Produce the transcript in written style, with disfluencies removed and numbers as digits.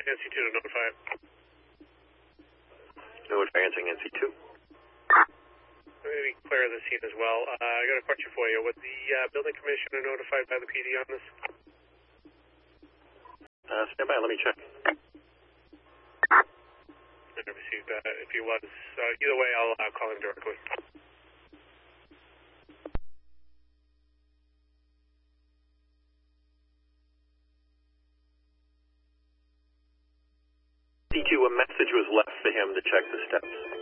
NC2 to notify it. Notifying NC2. Maybe clear the scene as well. I got a question for you. Was the building commissioner notified by the PD on this? Stand by, let me check. I never received that. If he was, either way, I'll call him directly. C2, a message was left for him to check the steps.